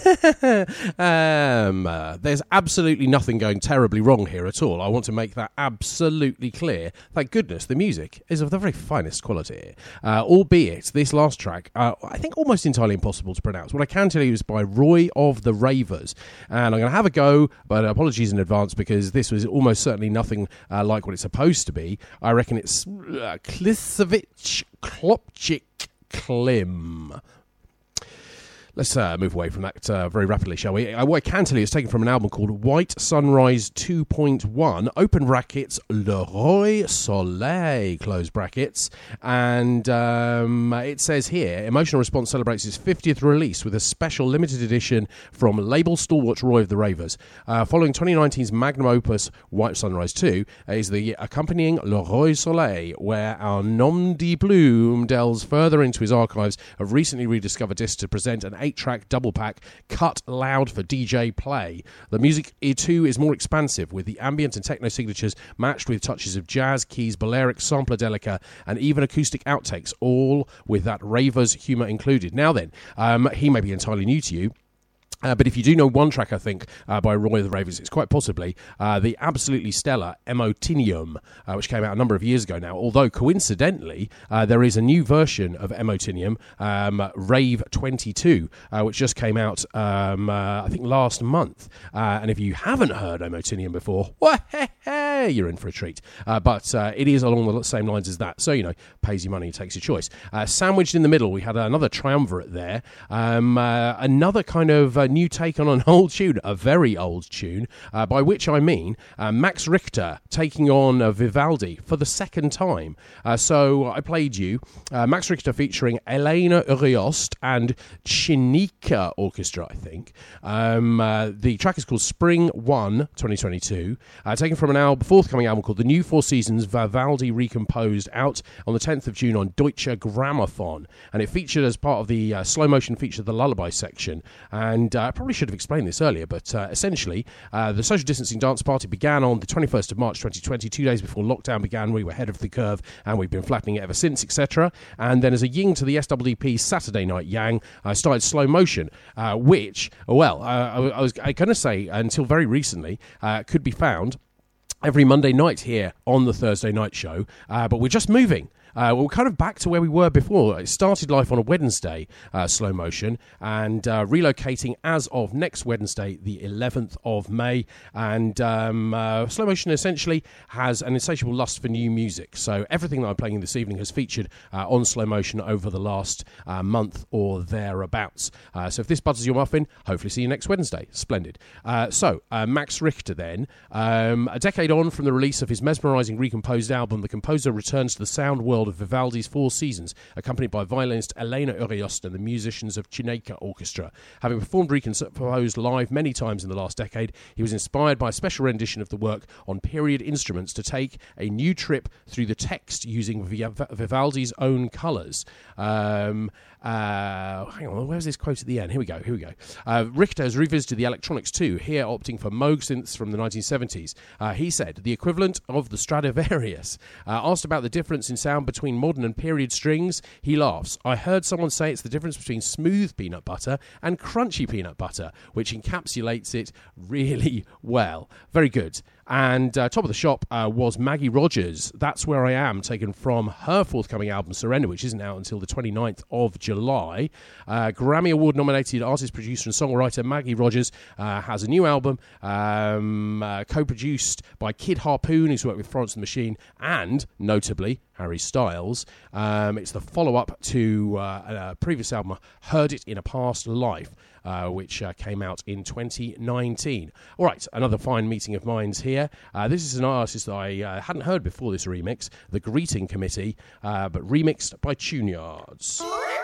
There's absolutely nothing going terribly wrong here at all. I want to make that absolutely clear. Thank goodness the music is of the very finest quality. Albeit this last track, I think almost entirely impossible to pronounce. What I can tell you is by Roy of the Ravers. And I'm going to have a go, but apologies in advance because this was almost certainly nothing like what it's supposed to be. I reckon it's Klisevich Klopchik Klim. Let's move away from that very rapidly, shall we? What I can tell you is taken from an album called White Sunrise 2.1, open brackets, Le Roi Soleil, close brackets. And it says here, Emotional Response celebrates its 50th release with a special limited edition from label stalwart Roy of the Ravers. Following 2019's magnum opus, White Sunrise 2, is the accompanying Le Roi Soleil, where our nom de plume delves further into his archives of recently rediscovered discs to present an 8-track double pack cut loud for DJ play. The music too is more expansive, with the ambient and techno signatures matched with touches of jazz, keys, Balearic, sampler-delica, and even acoustic outtakes, all with that Ravers humour included. Now then, he may be entirely new to you, but if you do know one track, I think, by Roy of the Ravers, it's quite possibly the absolutely stellar Emotinium, which came out a number of years ago now, although coincidentally there is a new version of Emotinium, Rave 22, which just came out, I think, last month. And if you haven't heard Emotinium before, well, hey, you're in for a treat. But it is along the same lines as that, so, you know, pays your money, takes your choice. Sandwiched in the middle, we had another triumvirate there, another kind of new take on an old tune, a very old tune, by which I mean Max Richter taking on Vivaldi for the second time. So I played you Max Richter featuring Elena Uriost and Chinika Orchestra, I think. The track is called Spring 1, 2022, taken from an forthcoming album called The New Four Seasons Vivaldi Recomposed, out on the 10th of June on Deutsche Grammophon, and it featured as part of the slow motion feature, the Lullaby section. And I probably should have explained this earlier, but essentially, the social distancing dance party began on the 21st of March 2020, 2 days before lockdown began. We were ahead of the curve, and we've been flattening it ever since, etc. And then as a yin to the SWDP Saturday Night Yang, I started slow motion, which, well, I was going to say until very recently, could be found every Monday night here on the Thursday night show, but we're just moving. We're kind of back to where we were before. It started life on a Wednesday, slow motion, and relocating as of next Wednesday, the 11th of May. And slow motion essentially has an insatiable lust for new music. So everything that I'm playing this evening has featured on slow motion over the last month or thereabouts. So if this butters your muffin, hopefully see you next Wednesday. Splendid. So Max Richter then, a decade on from the release of his mesmerising recomposed album, the composer returns to the sound world of Vivaldi's Four Seasons, accompanied by violinist Elena Uriost and the musicians of Chinika Orchestra. Having performed recomposed live many times in the last decade, he was inspired by a special rendition of the work on period instruments to take a new trip through the text using Vivaldi's own colours. Hang on, where's this quote at the end? Here we go. Richter has revisited the electronics too, here opting for Moog synths from the 1970s. He said, the equivalent of the Stradivarius. Asked about the difference in sound between modern and period strings, he laughs. I heard someone say it's the difference between smooth peanut butter and crunchy peanut butter, which encapsulates it really well. Very good. And top of the shop was Maggie Rogers, That's Where I Am, taken from her forthcoming album Surrender, which isn't out until the 29th of July. Grammy Award nominated artist, producer and songwriter Maggie Rogers has a new album co-produced by Kid Harpoon, who's worked with Florence and the Machine, and notably Harry Styles. It's the follow-up to a previous album, Heard It in a Past Life, which came out in 2019. All right, another fine meeting of minds here. This is an artist that I hadn't heard before this remix, The Greeting Committee, but remixed by Tune Yards.